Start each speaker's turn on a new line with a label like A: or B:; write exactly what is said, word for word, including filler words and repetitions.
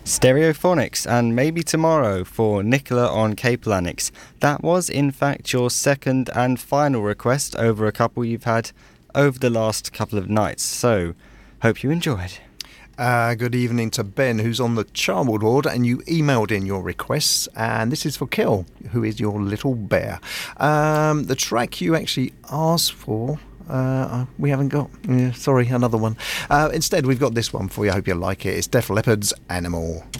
A: Stereophonics and Maybe Tomorrow for Nicola on Cape Lanix. That was in fact your second and final request over a couple you've had over the last couple of nights, so hope you enjoyed.
B: Uh, good evening to Ben, who's on the Charwood ward, and you emailed in your requests, and this is for Kel, who is your little bear. Um, the track you actually asked for, uh, we haven't got. Yeah, sorry, another one. Uh, instead, we've got this one for you. I hope you like it. It's Def Leppard's Animal.